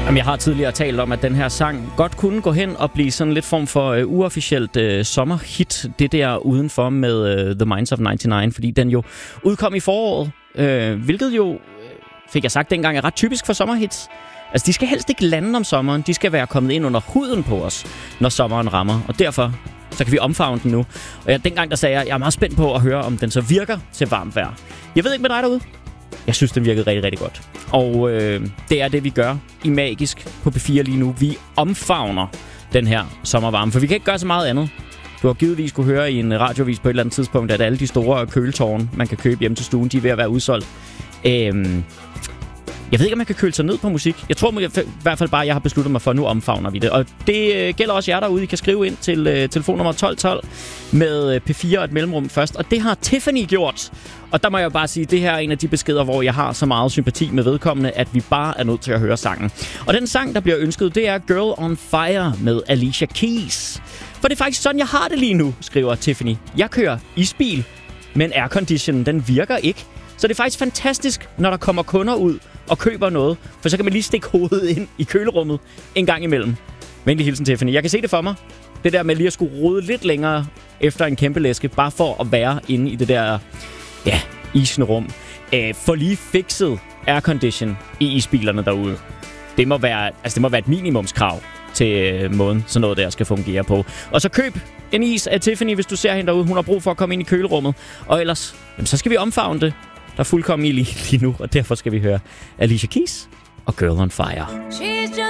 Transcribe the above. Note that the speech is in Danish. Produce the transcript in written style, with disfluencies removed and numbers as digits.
Jamen, jeg har tidligere talt om, at den her sang godt kunne gå hen og blive sådan lidt form for uofficielt sommerhit. Det der udenfor med The Minds of 99, fordi den jo udkom i foråret. Hvilket jo, fik jeg sagt dengang, er ret typisk for sommerhits. Altså, de skal helst ikke lande om sommeren. De skal være kommet ind under huden på os, når sommeren rammer. Og derfor så kan vi omfavne den nu. Og dengang der sagde jeg er meget spændt på at høre, om den så virker til varmt vejr. Jeg ved ikke med dig derude. Jeg synes, den virkede rigtig, rigtig godt. Og det er det, vi gør i Magisk på P4 lige nu. Vi omfavner den her sommervarme, for vi kan ikke gøre så meget andet. Du har givetvis kunne høre i en radiovis på et eller andet tidspunkt, at alle de store køletårne, man kan købe hjem til stuen, de er ved at være udsolgt. Jeg ved ikke, om man kan køle sig ned på musik. Jeg tror i hvert fald bare, at jeg har besluttet mig for, at nu omfavner vi det. Og det gælder også jer derude. I kan skrive ind til telefonnummer 1212 med P4 og et mellemrum først. Og det har Tiffany gjort. Og der må jeg bare sige, at det her er en af de beskeder, hvor jeg har så meget sympati med vedkommende, at vi bare er nødt til at høre sangen. Og den sang, der bliver ønsket, det er Girl on Fire med Alicia Keys. For det er faktisk sådan, jeg har det lige nu, skriver Tiffany. Jeg kører isbil, men airconditionen, den virker ikke. Så det er faktisk fantastisk, når der kommer kunder ud og køber noget, for så kan man lige stikke hovedet ind i kølerummet en gang imellem. Venlig hilsen, Tiffany. Jeg kan se det for mig. Det der med lige at skulle rode lidt længere efter en kæmpe læske, bare for at være inde i det der, isende rum. Få lige fikset aircondition i isbilerne derude. Det må være et minimumskrav til måden, sådan noget der skal fungere på. Og så køb en is af Tiffany, hvis du ser hende derude. Hun har brug for at komme ind i kølerummet. Og ellers, så skal vi omfavne det. Der er fuldkommen i lige nu, og derfor skal vi høre Alicia Keys og Girl on Fire.